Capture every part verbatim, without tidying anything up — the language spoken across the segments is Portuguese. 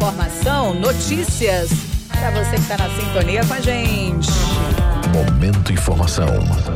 informação, notícias, para você que está na sintonia com a gente. Momento Informação.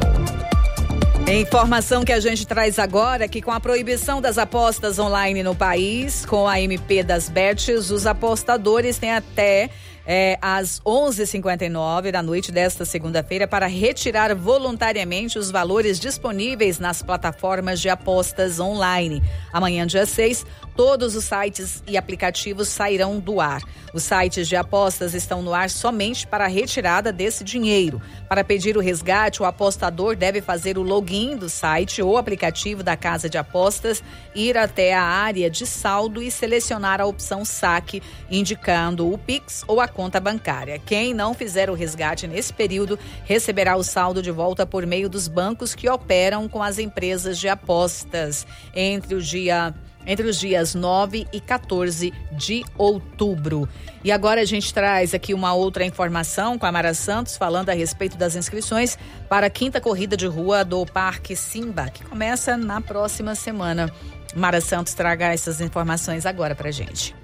Informação que a gente traz agora, que com a proibição das apostas online no país, com a M P das bets, os apostadores têm até é, às onze e cinquenta e nove da noite desta segunda-feira para retirar voluntariamente os valores disponíveis nas plataformas de apostas online. Amanhã, dia seis, todos os sites e aplicativos sairão do ar. Os sites de apostas estão no ar somente para a retirada desse dinheiro. Para pedir o resgate, o apostador deve fazer o login do site ou aplicativo da casa de apostas, ir até a área de saldo e selecionar a opção saque, indicando o Pix ou a conta bancária. Quem não fizer o resgate nesse período receberá o saldo de volta por meio dos bancos que operam com as empresas de apostas entre o dia entre os dias nove e quatorze de outubro. E agora a gente traz aqui uma outra informação com a Mara Santos, falando a respeito das inscrições para a quinta corrida de rua do Parque Simba, que começa na próxima semana. Mara Santos, traga essas informações agora pra gente.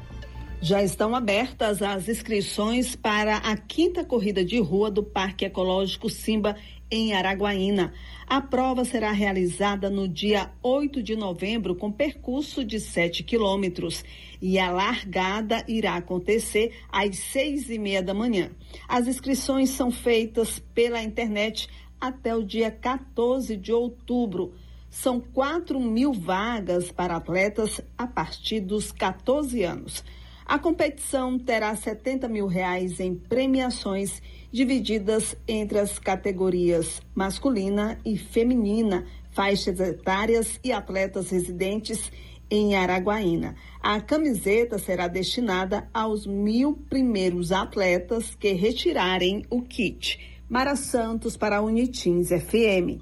Já estão abertas as inscrições para a quinta corrida de rua do Parque Ecológico Simba, em Araguaína. A prova será realizada no dia oito de novembro, com percurso de sete quilômetros, e a largada irá acontecer às seis e meia da manhã. As inscrições são feitas pela internet até o dia quatorze de outubro. São quatro mil vagas para atletas a partir dos quatorze anos. A competição terá setenta mil reais em premiações divididas entre as categorias masculina e feminina, faixas etárias e atletas residentes em Araguaína. A camiseta será destinada aos mil primeiros atletas que retirarem o kit. Mara Santos para a Unitins F M.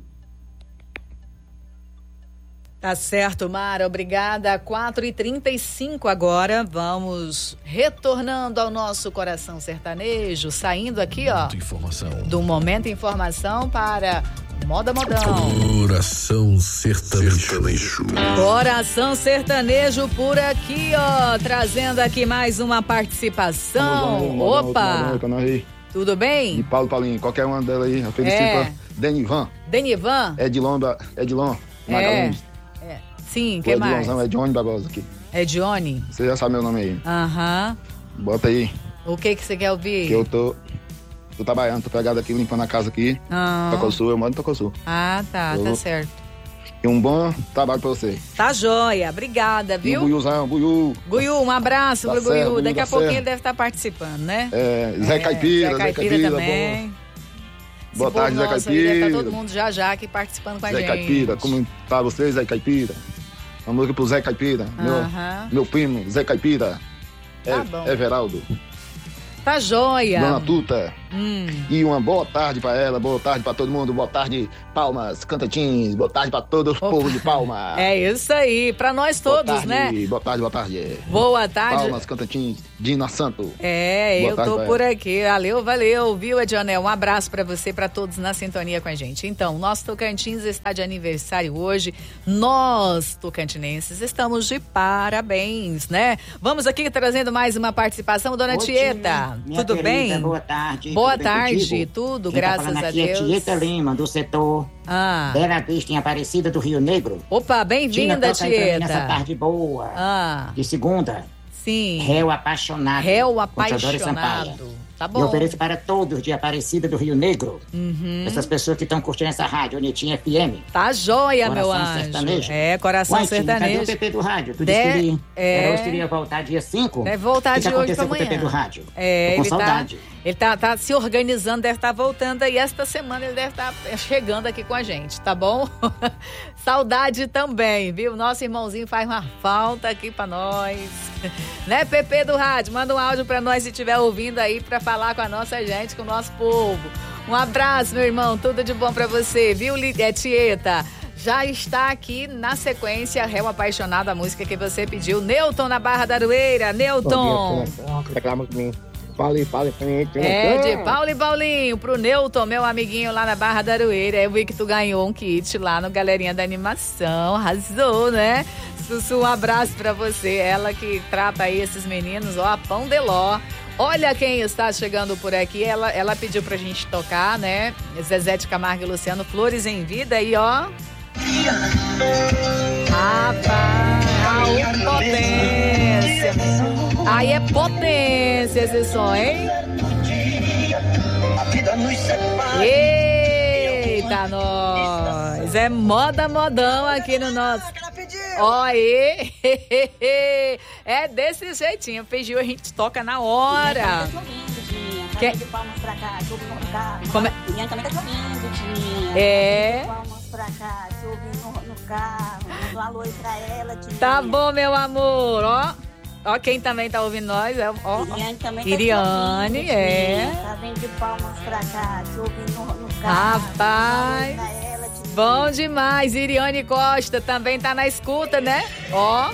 Tá certo, Mara, obrigada. quatro e trinta e cinco agora, vamos retornando ao nosso coração sertanejo, saindo aqui, ó, Informação. do Momento Informação para Moda Modão. Coração sertanejo. sertanejo. Coração sertanejo por aqui, ó, trazendo aqui mais uma participação. Opa! Tudo bem? De Paulo Paulinho, qualquer uma delas aí, eu felicito É. pra Denivan. Denivan? Edilon, Edilon. É. É. Sim, que mais? Edilonzão, é Johnny Barbosa aqui. É Johnny? Você já sabe meu nome aí. Aham. Bota aí. O que que você quer ouvir? Que eu tô, tô trabalhando, tô pegado aqui, limpando a casa aqui. Ah. Tocosul, eu moro em Tocosul. Ah, tá, Eu- tá certo. E um bom trabalho pra você. Tá joia, obrigada, E o viu? Buiuzão, Buiu. Guiu, um abraço Tá pro certo, Guiu. Buiu Daqui da a pouquinho Serra. ele deve estar participando, né? É, Zé Caipira, Zé Zé Caipira, Caipira, também. bom. Boa tarde, Zé Nossa, deve Caipira. estar todo mundo já já aqui participando com a Zé gente. Caipira, como tá você, Zé Caipira? Uma música pro Zé Caipira, Aham. meu, meu primo, Zé Caipira. Tá É, bom. Everaldo. Tá joia. Dona Tuta. Hum. E uma boa tarde pra ela, boa tarde pra todo mundo, boa tarde, Palmas, Cantantins, boa tarde pra todo o povo de Palmas. É isso aí, pra nós Boa todos, tarde, né? Boa tarde, boa tarde. Boa tarde. Palmas, Cantantins, Dina Santo. É, Boa eu tarde, tô vai. por aqui. Valeu, valeu, viu, Edionel? Um abraço pra você, pra todos na sintonia com a gente. Então, nosso Tocantins está de aniversário hoje. Nós, tocantinenses, estamos de parabéns, né? Vamos aqui trazendo mais uma participação, dona Ô, Tieta. minha Tudo querida, bem? boa tarde. Boa tudo bem tarde, contigo? tudo, Quem tá graças falando a aqui Deus. É Tieta Lima, do setor Ah. Bela Vista, em Aparecida do Rio Negro. Opa, Tina, bem-vinda, toca aí pra mim nessa Tieta. tarde boa. Ah, De segunda, sim. Réu Apaixonado. Réu com Teodoro Sampaio. apaixonado. Tá E bom. ofereço para todos de Aparecida do Rio Negro. Uhum. Essas pessoas que estão curtindo essa rádio, Unitim F M. Tá joia, meu Coração anjo. sertanejo. É, coração Uai, Tina, cadê sertanejo. o P P do rádio? Tu De- disse que ele, é. era hoje que ele ia voltar dia cinco? Deve voltar O que de que hoje aconteceu pra com o P P amanhã. do rádio? É, Tô com ele saudade. tá, ele tá, tá se organizando, deve estar voltando aí. Esta semana ele deve estar chegando aqui com a gente, tá bom? Saudade também, viu? Nosso irmãozinho faz uma falta aqui pra nós. Né, P P do rádio? Manda um áudio pra nós se estiver ouvindo aí pra falar com a nossa gente, com o nosso povo. Um abraço, meu irmão. Tudo de bom pra você, viu, Li- é, Tieta? Já está aqui na sequência, Réu Apaixonado, a música que você pediu. Newton na Barra da Aroeira. Newton. Reclama comigo. Fale, fale pra mim. É, de Paulo e Paulinho, pro Newton, meu amiguinho lá na Barra da Aroeira. Eu vi que tu ganhou um kit lá no Galerinha da Animação. Arrasou, né? Sussu, um abraço pra você. Ela que trata aí esses meninos, ó, a pão de ló. Olha quem está chegando por aqui. Ela, ela pediu pra gente tocar, né? Zezé de Camargo e Luciano, Flores em Vida. E ó. Rapaz, a potência. Aí é potência esse som, hein? Eita, nós. É moda, modão aqui no nosso. Ó, aí. É desse jeitinho. Pediu, a gente toca na hora. Que... Como é? É. Tá bom, meu amor. Ó, ó quem também tá ouvindo nós. É, ó, Iriane também Iriane, tá é. Tá vendo de palmas pra cá, te ouvindo no carro. Rapaz, bom demais. Iriane Costa também tá na escuta, né? Ó.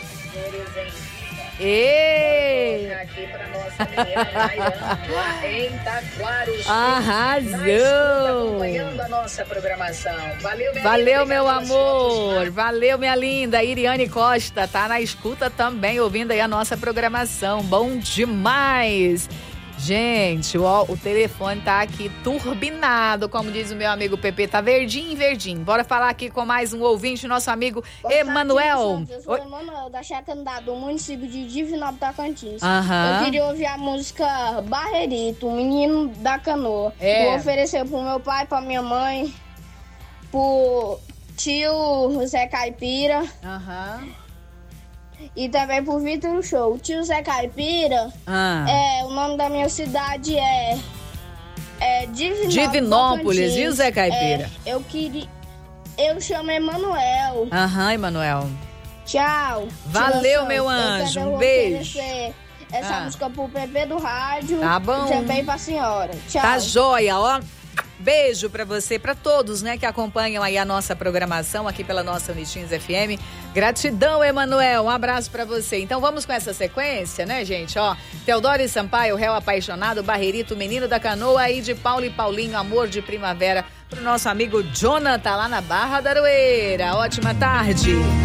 Ei! Aqui pra nossa menina Nayana, em Taquarus. Arrasou! Acompanhando a nossa programação. Valeu, minha Valeu, linda, meu amor. fotos, Valeu, minha linda. Iriane Costa tá na escuta também, ouvindo aí a nossa programação. Bom demais! Gente, ó, o telefone tá aqui turbinado, como diz o meu amigo Pepe, tá verdinho, verdinho. Bora falar aqui com mais um ouvinte, nosso amigo Boa Emanuel. tarde, eu sou o Emanuel, da Chacandá, do município de Divinópolis, Tocantins. Aham. Eu queria ouvir a música Barrerito, o menino da canoa. É. Vou oferecer pro meu pai, pra minha mãe, pro tio Zé Caipira. Aham. E também pro Vitor Show. O tio Zé Caipira, Ah. é, o nome da minha cidade é, é Divinópolis. Divinópolis, viu, Zé Caipira? É, eu queria. Eu chamo Emanuel. Aham, Emanuel. Tchau. Valeu, Tio meu Eu anjo. também Um vou beijo. oferecer essa Ah. música pro Pepe do rádio. Tá bom. E também pra senhora. Tchau. Tá joia, ó. Beijo pra você, pra todos, né, que acompanham aí a nossa programação aqui pela nossa Unitins F M. Gratidão, Emanuel. Um abraço pra você. Então vamos com essa sequência, né, gente? Ó, Teodoro e Sampaio, Réu Apaixonado, Barrerito, Menino da Canoa, aí de Paulo e Paulinho, Amor de Primavera, pro nosso amigo Jonathan lá na Barra da Aroeira. Ótima tarde.